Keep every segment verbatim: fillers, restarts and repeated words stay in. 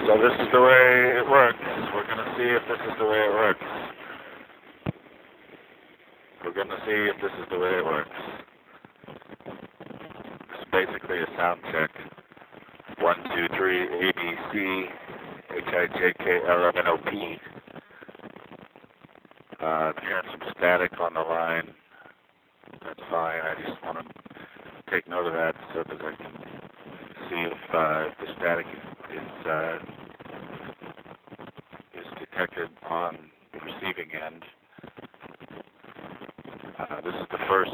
So this is the way it works. We're going to see if this is the way it works. We're going to see if this is the way it works. It's basically a sound check. One, two, three, A, B, C, H, I, J, K, L, M, N, O, P. Uh, I'm hearing some static on the line. That's fine. I just want to take note of that so that I can see if, uh, if the static is, is, uh, is detected on the receiving end. Uh, this is the first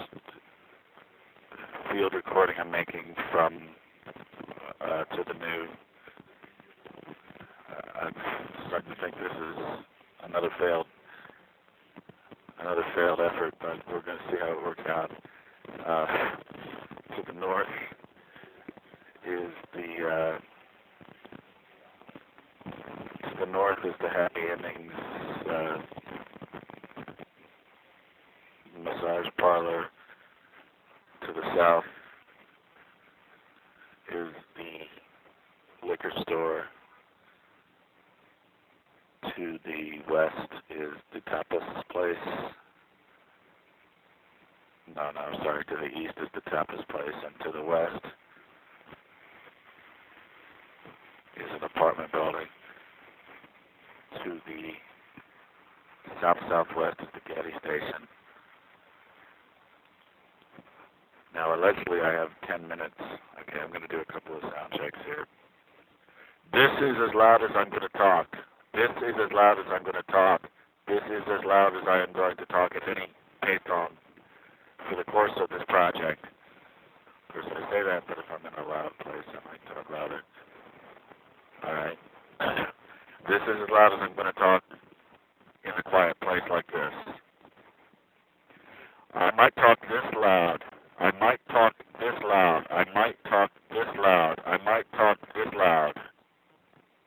field recording I'm making from uh, to the new. Uh, I'm starting to think this is another failed, another failed effort, but we're going to see how it works out. Uh, to the north is the uh, to the north is the Happy Endings uh, massage parlor. To the south is the liquor store. To the west is the tapas place. No, no, sorry, to the east is the tapas place, and to the west is an apartment building. To the south-southwest is the Getty station. Now, allegedly, I have ten minutes. Okay, I'm going to do a couple of sound checks here. This is as loud as I'm going to talk. This is as loud as I'm going to talk. This is as loud as I am going to talk at any pace on for the course of this project. Of course, I say that, but if I'm in a loud place, I might talk louder. All right. This is as loud as I'm going to talk in a quiet place like this. I might talk this loud. I might talk this loud.